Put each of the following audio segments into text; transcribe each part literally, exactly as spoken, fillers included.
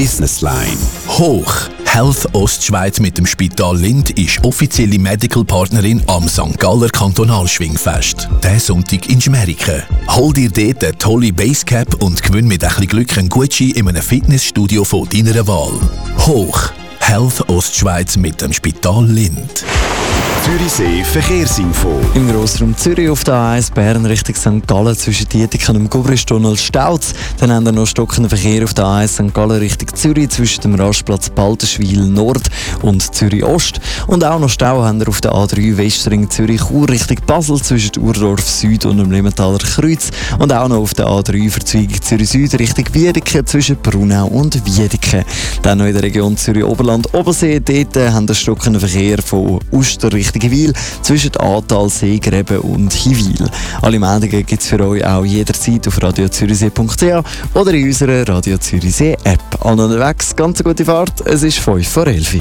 Businessline. Hoch. Health Ostschweiz mit dem Spital Lind ist offizielle Medical Partnerin am Sankt Galler Kantonalschwingfest. Diesen Sonntag in Schmeriken. Hol dir dort eine tolle Basecap und gewinn mit ein bisschen Glück einen Gutschein in einem Fitnessstudio von deiner Wahl. Hoch. Health Ostschweiz mit dem Spital Lind. Zürichsee Verkehrsinfo. Im Grossraum Zürich auf der A eins Bern Richtung Sankt Gallen zwischen Dietiken und Gubristunnel Stauz. Dann haben wir noch stockenden Verkehr auf der A eins Sankt Gallen Richtung Zürich zwischen dem Rastplatz Baldenschwil Nord und Zürich Ost. Und auch noch Stau haben wir auf der A drei Westring Zürich Chur Richtung Basel zwischen Urdorf Süd und dem Limentaler Kreuz. Und auch noch auf der A drei Verzweigung Zürich Süd Richtung Wiedeke zwischen Brunau und Wiedeke. Dann noch in der Region Zürich Oberland Obersee. Dort haben wir stockenden Verkehr von Uster Richtung Hiwil zwischen Atal, Seegräben und Hiwil. Alle Meldungen gibt es für euch auch jederzeit auf radio zürichsee punkt c h oder in unserer Radio Zürichsee App. Alle unterwegs, ganz eine gute Fahrt. Es ist fünf vor elf.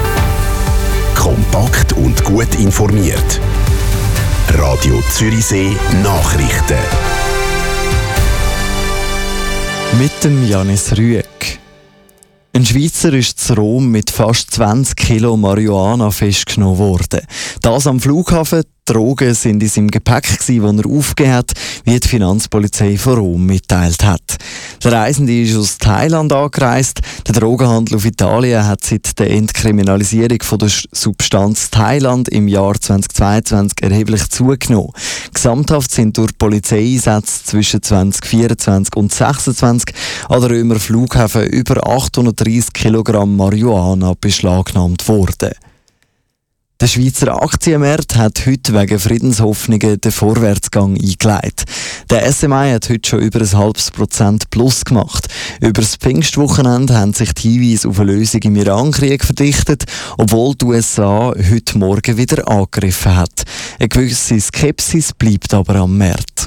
Kompakt und gut informiert. Radio Zürichsee Nachrichten. Mit dem Janis Rüegg. Ein Schweizer ist zu Rom mit fast zwanzig Kilo Marihuana festgenommen worden. Das am Flughafen. Die Drogen sind in seinem Gepäck, das er aufgegeben hat, wie die Finanzpolizei von Rom mitteilt hat. Der Reisende ist aus Thailand angereist. Der Drogenhandel auf Italien hat seit der Entkriminalisierung von der Substanz Thailand im Jahr zweitausendzweiundzwanzig erheblich zugenommen. Gesamthaft sind durch Polizeieinsätze zwischen zweitausendvierundzwanzig und zweitausendsechsundzwanzig an der Römer Flughafen über achthundertdreissig Kilogramm Marihuana beschlagnahmt worden. Der Schweizer Aktienmarkt hat heute wegen Friedenshoffnungen den Vorwärtsgang eingeleitet. Der S M I hat heute schon über ein halbes Prozent plus gemacht. Über das Pfingstwochenende haben sich die Hinweise auf eine Lösung im Irankrieg verdichtet, obwohl die U S A heute Morgen wieder angegriffen hat. Eine gewisse Skepsis bleibt aber am Markt.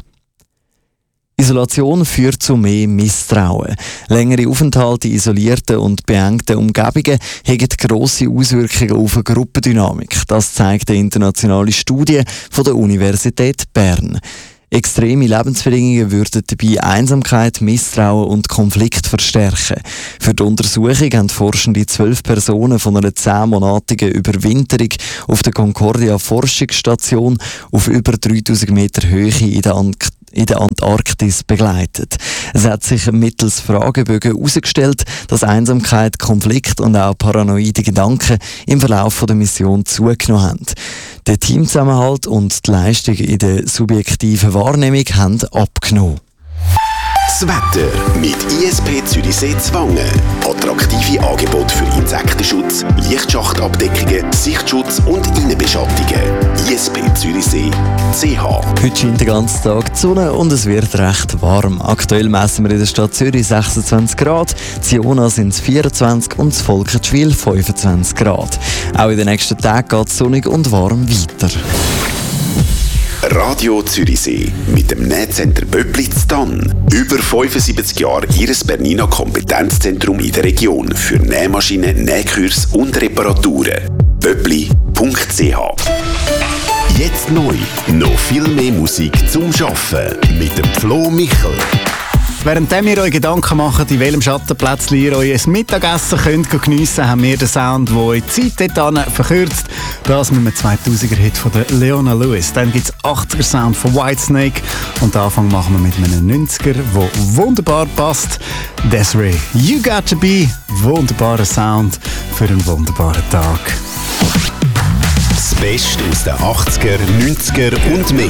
Isolation führt zu mehr Misstrauen. Längere Aufenthalte in isolierten und beengten Umgebungen haben grosse Auswirkungen auf eine Gruppendynamik. Das zeigt eine internationale Studie von der Universität Bern. Extreme Lebensbedingungen würden dabei Einsamkeit, Misstrauen und Konflikt verstärken. Für die Untersuchung haben Forschende zwölf Personen von einer zehnmonatigen Überwinterung auf der Concordia Forschungsstation auf über dreitausend Meter Höhe in der Antarktis in der Antarktis begleitet. Es hat sich mittels Fragebögen herausgestellt, dass Einsamkeit, Konflikt und auch paranoide Gedanken im Verlauf der Mission zugenommen haben. Der Teamzusammenhalt und die Leistung in der subjektiven Wahrnehmung haben abgenommen. Das Wetter mit I S P Zürichsee Zwangen. Attraktive Angebote für Insektenschutz, Lichtschachtabdeckungen, Sichtschutz und Innenbeschattungen. I S P Zürichsee punkt c h. Heute scheint den ganzen Tag die Sonne und es wird recht warm. Aktuell messen wir in der Stadt Zürich sechsundzwanzig Grad, in Ziona sind es vierundzwanzig und in Volkertschwil fünfundzwanzig Grad. Auch in den nächsten Tagen geht es sonnig und warm weiter. Radio Zürichsee mit dem Nähcenter Böppli zu Tann. Über fünfundsiebzig Jahre Ihres Bernina Kompetenzzentrum in der Region für Nähmaschinen, Nähkurs und Reparaturen. Böppli punkt c h. Jetzt neu, noch viel mehr Musik zum Schaffen mit dem Flo Michel. Während ihr euch Gedanken macht, in welchem Schattenplätzchen ihr euch ein Mittagessen könnt geniessen könnt, haben wir den Sound, der eure Zeit dort verkürzt. Das mit einem zweitausender-Hit von der Leona Lewis. Dann gibt es achtziger-Sound von Whitesnake. Und den Anfang machen wir mit einem neunziger, der wunderbar passt. Desiree, You Got To Be. Wunderbarer Sound für einen wunderbaren Tag. Das Beste aus den achtziger, neunziger und mehr.